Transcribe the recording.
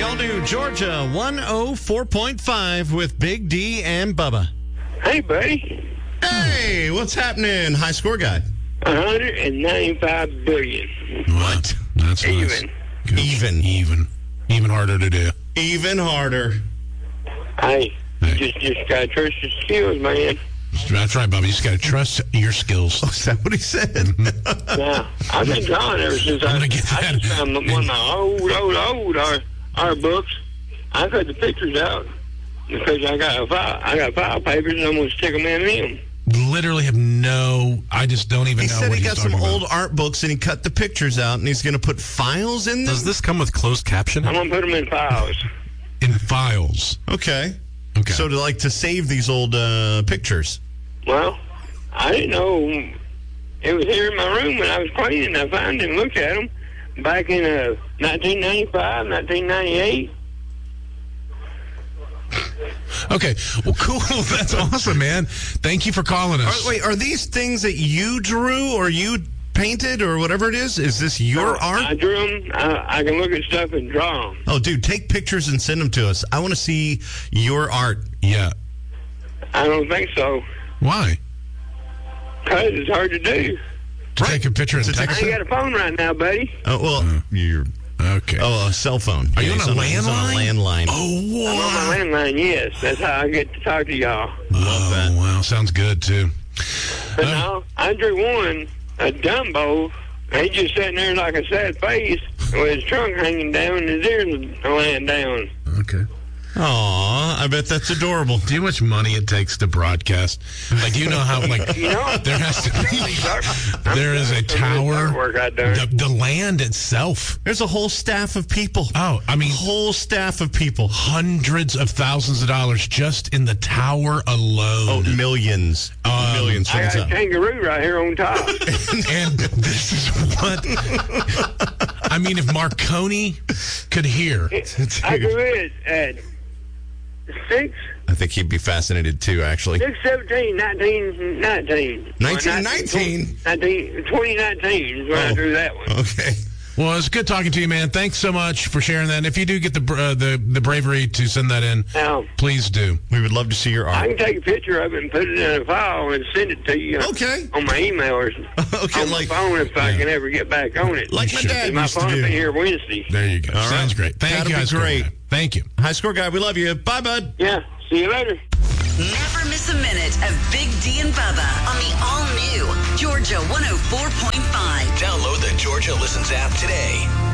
all do. Georgia 104.5 with Big D and Bubba. Hey, buddy. Hey, what's happening, high score guy? 195 billion. What? That's Even. Nice. Even harder to do. Even harder. Hey, you just gotta trust your skills, man. That's right, Bubba. You just got to trust your skills. Oh, is that what he said? Now, I've been drawing ever since I just found one of my old art books. I cut the pictures out because I got file papers and I'm going to stick them in them. Literally I just don't even know what he's talking about. He said he got some old art books and he cut the pictures out and he's going to put files in them? Does this come with closed captioning? I'm going to put them in files. In files. Okay. Okay. So to save these old pictures. Well, I didn't know. It was here in my room when I was cleaning. I found it and looked at them back in 1995, 1998. Okay. Well, cool. That's awesome, man. Thank you for calling us. Are these things that you drew or you painted or whatever it is? Is this your art? I drew them. I can look at stuff and draw them. Oh, dude, take pictures and send them to us. I want to see your art. Yeah. I don't think so. Why? Because it's hard to do. To take a picture and I text ain't it? got a phone right now, buddy. Oh, well, you're... Okay. Oh, a cell phone. Are you on a he's landline? on a landline. Oh, I'm on my landline, yes. That's how I get to talk to y'all. Love that. Wow. Sounds good, too. But no, I drew one, a Dumbo. He just sitting there like a sad face with his trunk hanging down and his ears laying down. Okay. Aw, I bet that's adorable. Do you know how much money it takes to broadcast? Like, do you know how, like, You know, there has to be, there is a tower, artwork I done. the land itself. There's a whole staff of people. Oh, I mean, Whole staff of people. hundreds of thousands of dollars just in the tower alone. Oh, millions. Millions. I got a kangaroo right here on top. And this is what, I mean, if Marconi could hear. I drew it at 6, I think he'd be fascinated too, actually. 17, 1919. 1919? 2019 is when I drew that one. Okay. Well, it's good talking to you, man. Thanks so much for sharing that. And if you do get the bravery to send that in, Now, please do. We would love to see your I art. can take a picture of it and put it in a file and send it to you Okay. on my email or Okay, on my like- phone if I can ever get back on it. Like my Sure. dad My used to phone will be do. here Wednesday. There you go. All right. Sounds great. Thank That'll you, be High Score great. Guy. Thank you. High score guy, we love you. Bye, bud. Yeah, see you later. Never miss a minute of Big D and Bubba on the all-new Georgia 104.5. Download the Georgia Listens app today.